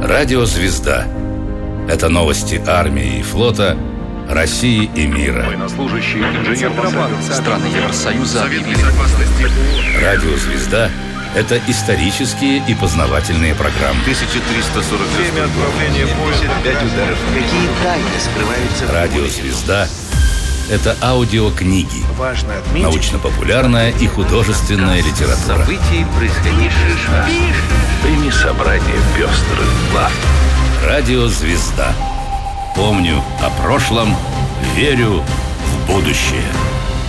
Радио «Звезда». Это новости армии и флота, России и мира. Военнослужащий, инженер страны Евросоюза объявили. Радио «Звезда» — это исторические и познавательные программы. 1340. Время отправления поезда. 5 ударов. Какие тайны скрываются в Радио «Звезда» — это аудиокниги, Важно отметить, научно-популярная и художественная литература. События, происходившие Прими собрание пестрых глав. Радио «Звезда». Помню о прошлом, верю в будущее.